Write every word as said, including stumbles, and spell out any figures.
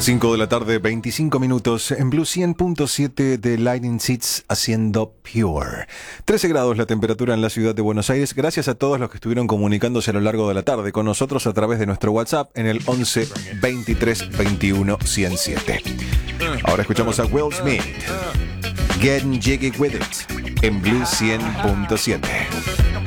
cinco de la tarde, veinticinco minutos, en Blue cien punto siete de Lightning Seeds haciendo Pure. trece grados la temperatura en la ciudad de Buenos Aires. Gracias a todos los que estuvieron comunicándose a lo largo de la tarde con nosotros a través de nuestro WhatsApp en el once veintitrés veintiuno ciento siete. Ahora escuchamos a Will Smith, Getting Jiggy With It, en Blue cien punto siete.